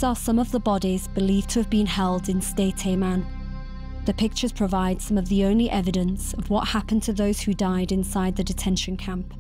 These are some of the bodies believed to have been held in State Man. The pictures provide some of the only evidence of what happened to those who died inside the detention camp.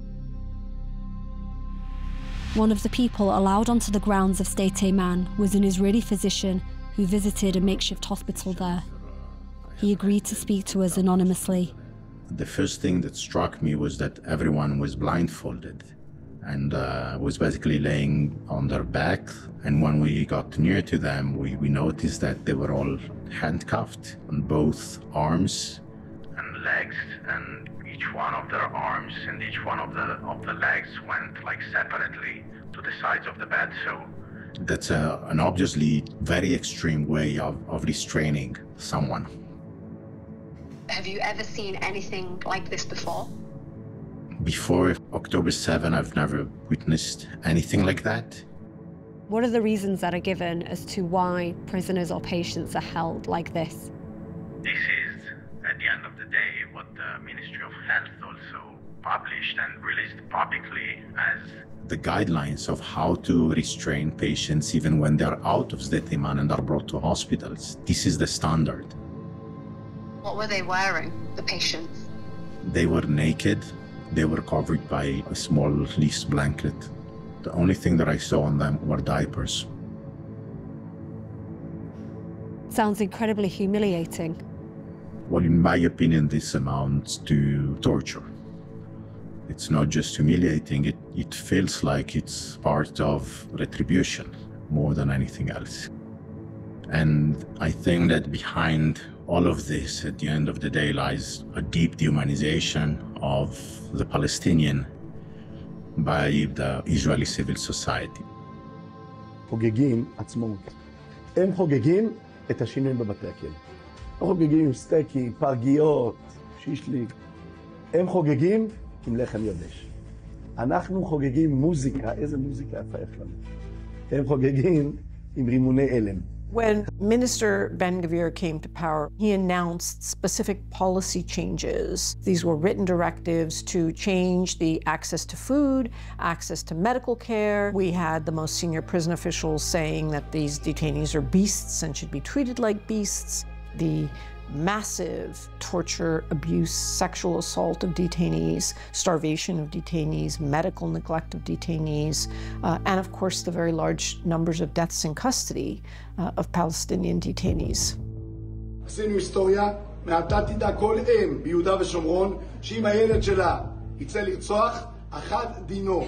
One of the people allowed onto the grounds of State Man was an Israeli physician who visited a makeshift hospital there. He agreed to speak to us anonymously. The first thing that struck me was that everyone was blindfolded and was basically laying on their back. And when we got near to them, we noticed that they were all handcuffed on both arms and legs, and each one of their arms and each one of the legs went like separately to the sides of the bed. So that's an obviously very extreme way of restraining someone. Have you ever seen anything like this before? Before October 7, I've never witnessed anything like that. What are the reasons that are given as to why prisoners or patients are held like this? This is, at the end of the day, what the Ministry of Health also published and released publicly as the guidelines of how to restrain patients even when they're out of Sdei Teiman and are brought to hospitals. This is the standard. What were they wearing, the patients? They were naked. They were covered by a small fleece blanket. The only thing that I saw on them were diapers. Sounds incredibly humiliating. Well, in my opinion, this amounts to torture. It's not just humiliating, it feels like it's part of retribution more than anything else. And I think that behind all of this, at the end of the day, lies a deep dehumanization of the Palestinian by the Israeli civil society. חוגגים עצמאות. הם חוגגים את השינויים בבתי הכלא. הם חוגגים סטייקים, פרגיות, שישליק. הם חוגגים עם לחם יבש. אנחנו חוגגים מוזיקה, איזה מוזיקה יפה יש לנו. הם חוגגים עם רימוני אלם. When Minister Ben-Gvir came to power, he announced specific policy changes. These were written directives to change the access to food, access to medical care. We had the most senior prison officials saying that these detainees are beasts and should be treated like beasts. The massive torture, abuse, sexual assault of detainees, starvation of detainees, medical neglect of detainees, and of course the very large numbers of deaths in custody of Palestinian detainees. עשינו היסטוריה, מעתה תדע כל אם ביהודה ושומרון, שאם הילד שלה יצא לרצוח, אחד דינו.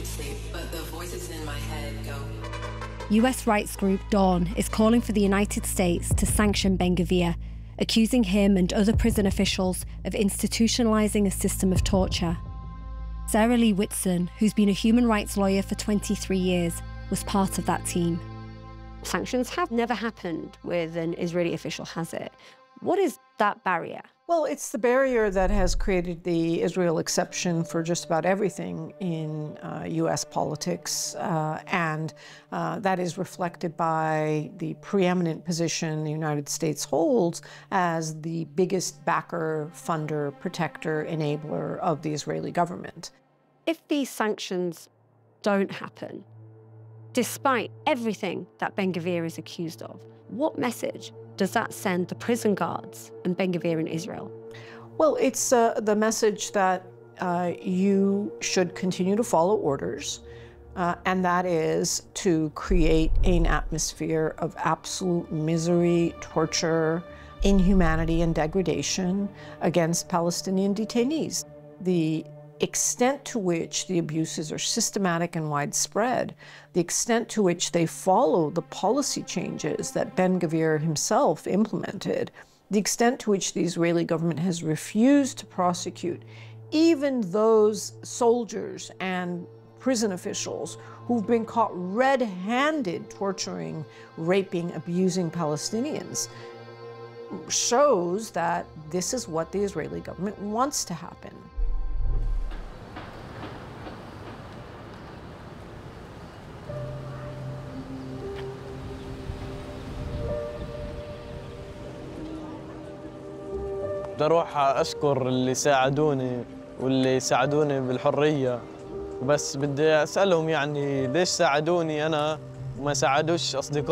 US rights group Dawn is calling for the United States to sanction Ben-Gvir, accusing him and other prison officials of institutionalizing a system of torture. Sarah Lee Whitson, who's been a human rights lawyer for 23 years, was part of that team. Sanctions have never happened with an Israeli official, has it? What is that barrier? Well, it's the barrier that has created the Israel exception for just about everything in US politics, and that is reflected by the preeminent position the United States holds as the biggest backer, funder, protector, enabler of the Israeli government. If these sanctions don't happen, despite everything that Ben-Gvir is accused of, what message does that send the prison guards and Ben-Gvir in Israel? Well, it's the message that you should continue to follow orders, and that is to create an atmosphere of absolute misery, torture, inhumanity, and degradation against Palestinian detainees. The extent to which the abuses are systematic and widespread, the extent to which they follow the policy changes that Ben-Gvir himself implemented, the extent to which the Israeli government has refused to prosecute even those soldiers and prison officials who've been caught red-handed torturing, raping, abusing Palestinians, shows that this is what the Israeli government wants to happen. بدي اروح اشكر اللي ساعدوني واللي ساعدوني بالحريه، وبس بدي اسالهم يعني ليش ساعدوني انا وما ساعدوش اصدقائي.